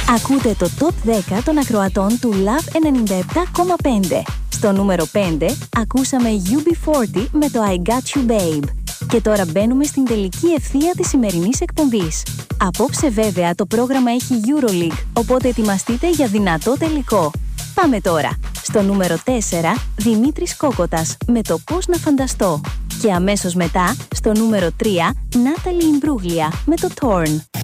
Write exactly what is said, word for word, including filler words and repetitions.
Ακούτε το Top δέκα των ακροατών του Love ενενήντα επτά κόμμα πέντε. Στο νούμερο πέντε ακούσαμε γιου μπι φορτί με το I Got You Babe. Και τώρα μπαίνουμε στην τελική ευθεία της σημερινής εκπομπής. Απόψε βέβαια το πρόγραμμα έχει EuroLeague, οπότε ετοιμαστείτε για δυνατό τελικό. Πάμε τώρα. Στο νούμερο τέσσερα, Δημήτρης Κόκοτας με το «Πώς να φανταστώ». Και αμέσως μετά, στο νούμερο τρία, Νάταλι Ιμπρούγλια με το «Torn».